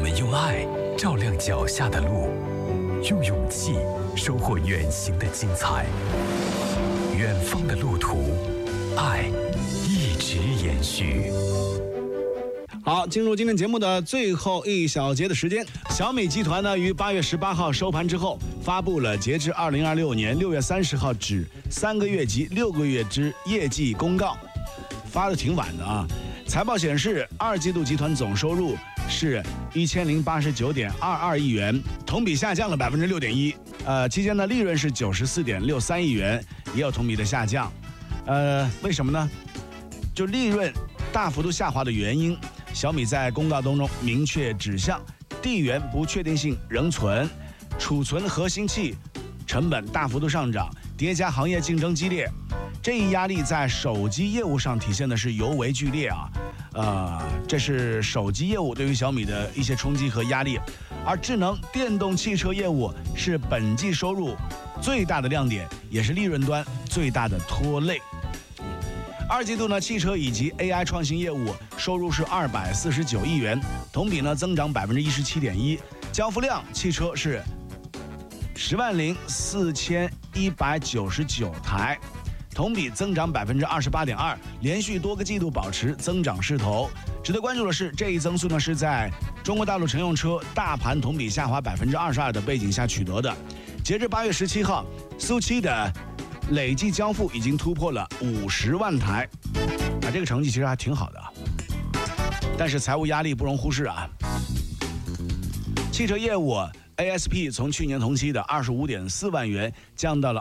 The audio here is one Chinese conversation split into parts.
们用爱照亮脚下的路，用勇气收获远行的精彩。远方的路途，爱一直延续。 好，进入今天节目的最后一小节的时间。小米集团呢，于8月18号收盘之后，发布了截至2026年6月30号止3个月及6个月之业绩公告，发的挺晚的啊。财报显示，二季度集团总收入是1089.22亿元，同比下降了6.1%。期间的利润是94.63亿元，也有同比的下降。为什么呢？就利润大幅度下滑的原因，小米在公告当中明确指向，地缘不确定性仍存，储存核心器成本大幅度上涨，叠加行业竞争激烈，这一压力在手机业务上体现的是尤为剧烈啊。这是手机业务对于小米的一些冲击和压力，而智能电动汽车业务是本季收入最大的亮点，也是利润端最大的拖累。二季度呢，汽车以及 AI 创新业务收入是249亿元，同比呢增长17.1%，交付量汽车是104199台，同比增长28.2%，连续多个季度保持增长势头。值得关注的是，这一增速呢是在中国大陆乘用车大盘同比下滑22%的背景下取得的。截至8月17号，苏7的累计交付已经突破了50万台，这个成绩其实还挺好的，但是财务压力不容忽视啊。汽车业务 ASP 从去年同期的25.4万元降到了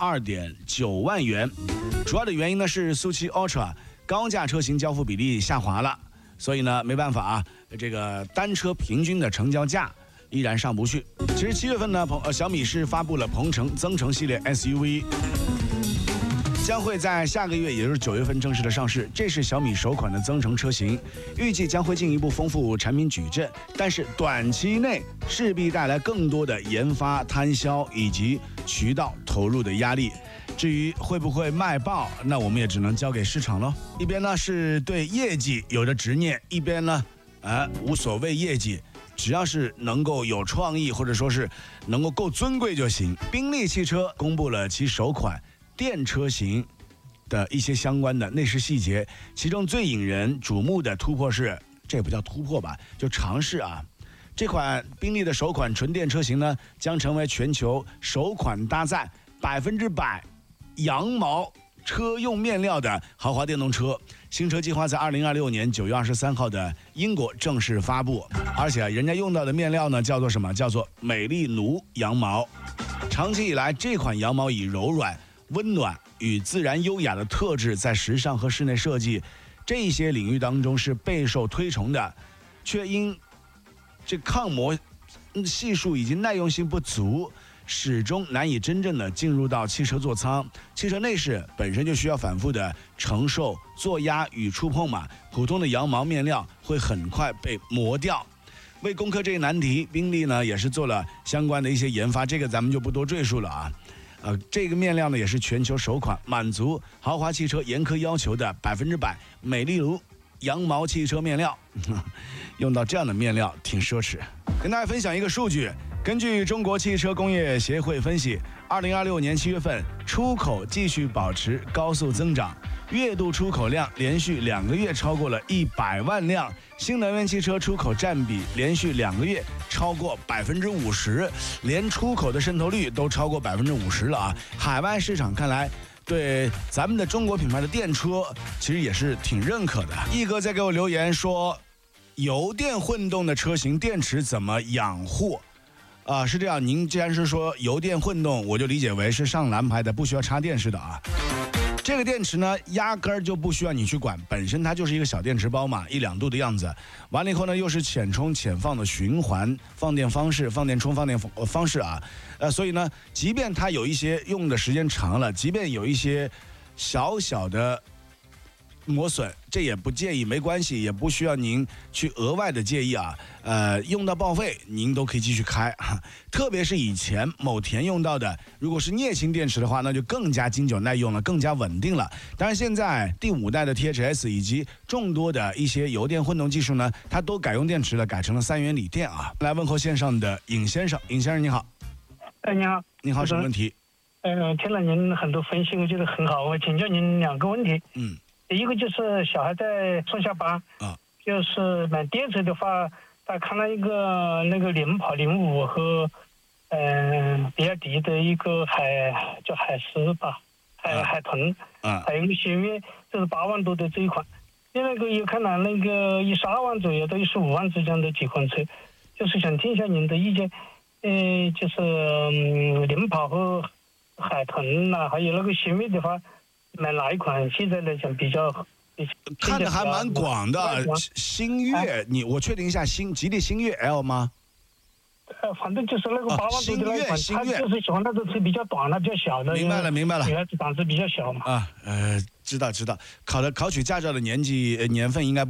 22.9万元，主要的原因呢是苏7 Ultra 高价车型交付比例下滑了，所以呢没办法啊，这个单车平均的成交价依然上不去。其实7月份呢，小米是发布了鹏程增程系列 SUV， 将会在下个月，也就是9月份正式的上市。这是小米首款的增程车型，预计将会进一步丰富产品矩阵，但是短期内势必带来更多的研发摊销以及渠道投入的压力。至于会不会卖爆，那我们也只能交给市场咯。一边呢是对业绩有着执念，一边呢无所谓业绩，只要是能够有创意，或者说是能够够尊贵就行。宾利汽车公布了其首款电车型的一些相关的内饰细节，其中最引人瞩目的突破是，这也不叫突破吧，就尝试啊。这款宾利的首款纯电车型呢，将成为全球首款搭载100%羊毛车用面料的豪华电动车。新车计划在2026年9月23号的英国正式发布，而且人家用到的面料呢叫做什么？叫做美丽奴羊毛。长期以来，这款羊毛以柔软、温暖与自然优雅的特质，在时尚和室内设计这些领域当中是备受推崇的，却因这抗磨系数以及耐用性不足，始终难以真正的进入到汽车座舱。汽车内饰本身就需要反复的承受坐压与触碰嘛，普通的羊毛面料会很快被磨掉。为攻克这个难题，宾利呢也是做了相关的一些研发，这个咱们就不多赘述了啊。这个面料呢也是全球首款满足豪华汽车严苛要求的100%美丽奴羊毛汽车面料。用到这样的面料挺奢侈。跟大家分享一个数据，根据中国汽车工业协会分析，2026年7月份出口继续保持高速增长，月度出口量连续2个月超过了100万辆，新能源汽车出口占比连续2个月超过50%，连出口的渗透率都超过50%了啊！海外市场看来对咱们的中国品牌的电车其实也是挺认可的。毅哥在给我留言说，油电混动的车型电池怎么养护？是这样，您既然是说油电混动，我就理解为是上蓝牌的，不需要插电式的啊。这个电池呢，压根儿就不需要你去管，本身它就是一个小电池包嘛，1-2度的样子。完了以后呢，又是浅充浅放的循环放电方式，放电充放电方式啊。所以呢，即便它有一些用的时间长了，即便有一些小小的磨损，这也不介意，没关系，也不需要您去额外的介意啊。用到报废，您都可以继续开。特别是以前某田用到的，如果是镍氢电池的话，那就更加经久耐用了，更加稳定了。当然，现在第5代的 THS 以及众多的一些油电混动技术呢，它都改用电池了，改成了3元锂电啊。来问候线上的尹先生，尹先生你好。 你好。 你好，什么问题？ 听了您很多分析，我觉得很好。我请教您2个问题。第一个就是小孩在上下班就是买电车的话，他看了一个那个领跑05和比亚迪的一个叫海狮吧，海豚，还有一个轩越，就是8万多的这一款。那个也看了那个12万左右到15万之间的几款车，就是想听一下您的意见。就是领跑和海豚还有那个轩越的话，买哪一款现在来讲比较看的还蛮广的。星越，我确定一下，吉利星越 L 吗？ 反正就是那个8万多的那一款，他就是喜欢那个车比较短的、比较小的。 明白了。女孩子胆子比较小嘛。 知道。考取驾照的年份应该